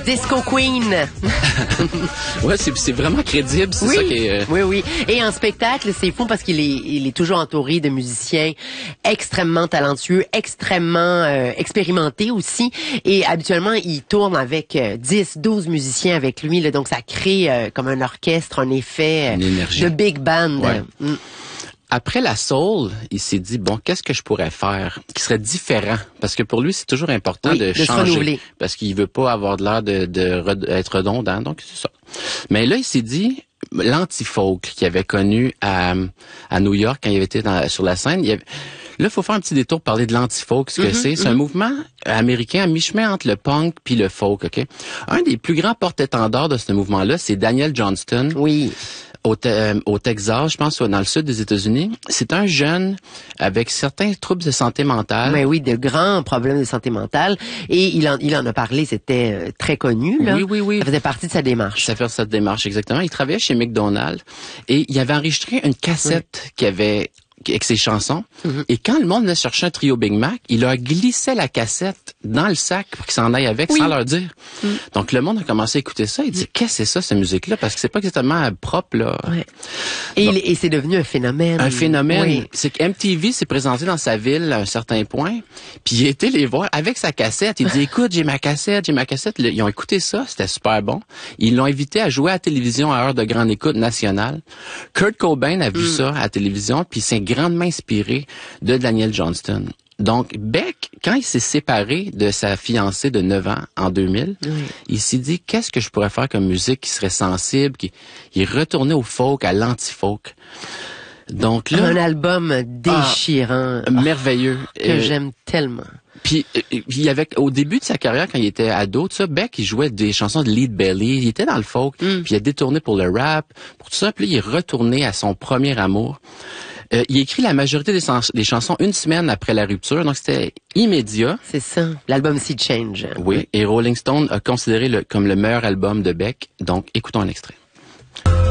Disco Queen. Ouais, c'est vraiment crédible, c'est Oui, ça qui est... oui. Et en spectacle, c'est fou parce qu'il est toujours entouré de musiciens extrêmement talentueux, extrêmement expérimentés aussi. Et habituellement, il tourne avec 10, 12 musiciens avec lui. Là, donc, ça crée comme un orchestre, un effet Une énergie. de big band. Ouais. Après la soul, il s'est dit, bon, qu'est-ce que je pourrais faire qui serait différent? Parce que pour lui, c'est toujours important de se changer. renouveler. Parce qu'il veut pas avoir de l'air d'être redondant. Donc, c'est ça. Mais là, il s'est dit, l'anti-folk qu'il avait connu à New York quand il avait été sur la scène, là, il faut faire un petit détour pour parler de l'anti-folk, ce que c'est. C'est un mouvement américain à mi-chemin entre le punk puis le folk, OK? Un des plus grands porte-étendards de ce mouvement-là, c'est Daniel Johnston. Oui. Au Texas, je pense, dans le sud des États-Unis. C'est un jeune avec certains troubles de santé mentale. Mais oui, de grands problèmes de santé mentale. Et il en a parlé, c'était très connu, là. Oui. Ça faisait partie de sa démarche. Ça fait cette démarche, exactement. Il travaillait chez McDonald's et il avait enregistré une cassette avec ses chansons. Et quand le monde venait chercher un trio Big Mac, il leur glissait la cassette dans le sac pour qu'ils s'en aillent avec sans leur dire. Donc le monde a commencé à écouter ça. Il dit, qu'est-ce que c'est ça, cette musique-là? Parce que c'est pas exactement propre, là. Ouais. Et c'est devenu un phénomène. Un phénomène. Oui. C'est que MTV s'est présenté dans sa ville à un certain point, puis il a été les voir avec sa cassette. Il dit, écoute, j'ai ma cassette. Ils ont écouté ça, c'était super bon. Ils l'ont invité à jouer à la télévision à heure de grande écoute nationale. Kurt Cobain a vu ça à la télévision, puis s'est grandement inspiré de Daniel Johnston. Donc, Beck, quand il s'est séparé de sa fiancée de 9 ans en 2000, il s'est dit, qu'est-ce que je pourrais faire comme musique qui serait sensible, il est retourné au folk, à l'anti-folk. Donc là... Un album déchirant. Merveilleux. Que j'aime tellement. Puis au début de sa carrière, quand il était ado, tout ça, Beck, il jouait des chansons de Lead Belly, il était dans le folk, puis il a détourné pour le rap, pour tout ça, puis là, il est retourné à son premier amour. Il a écrit la majorité des chansons une semaine après la rupture, donc c'était immédiat. C'est ça, l'album Sea Change. Oui, et Rolling Stone a considéré comme le meilleur album de Beck, donc écoutons un extrait.